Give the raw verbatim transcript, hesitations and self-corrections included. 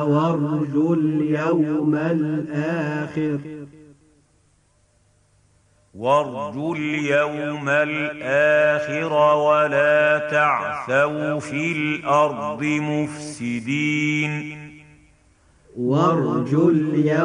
وارجوا اليوم الآخر وارجوا اليوم الآخر ولا تعثوا في الأرض مفسدين وارجوا اليوم